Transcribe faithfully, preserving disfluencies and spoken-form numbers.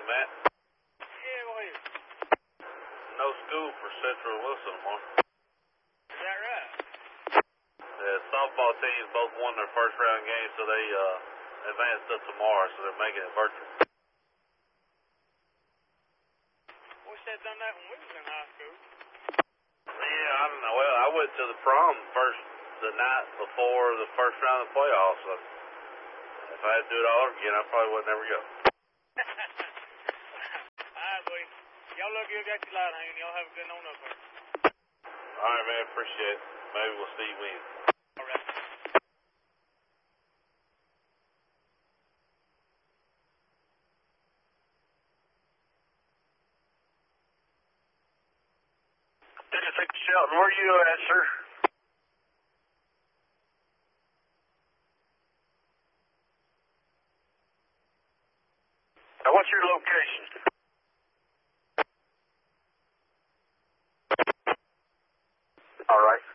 Hey, Matt. Yeah, go ahead. No school for Central Wilson anymore. Is that right? The softball teams both won their first round game, so they uh, advanced to tomorrow, so they're making it virtual. Wish they'd done that when we was in high school. Yeah, I don't know. Well, I went to the prom first the night before the first round of the playoffs. So if I had to do it all over again, I probably would never go. Alright, boy. Y'all look good, got your light hanging. Y'all have a good one up there. All right, man. Appreciate it. Maybe we'll see you win. All right. fifty-six Shelton, where are you at, sir? Now, what's your location? All right.